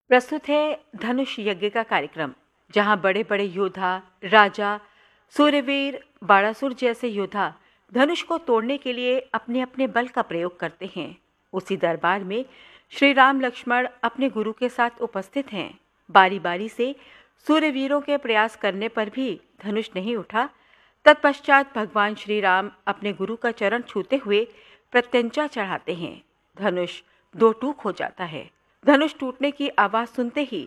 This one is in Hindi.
प्रस्तुत है धनुष यज्ञ का कार्यक्रम, जहां बड़े बड़े योद्धा, राजा, सूर्यवीर, बाणासुर जैसे योद्धा धनुष को तोड़ने के लिए अपने अपने बल का प्रयोग करते हैं। उसी दरबार में श्री राम लक्ष्मण अपने गुरु के साथ उपस्थित हैं। बारी बारी से सूर्यवीरों के प्रयास करने पर भी धनुष नहीं उठा। तत्पश्चात भगवान श्री राम अपने गुरु का चरण छूते हुए प्रत्यंचा चढ़ाते हैं। धनुष दो टूक हो जाता है। धनुष टूटने की आवाज सुनते ही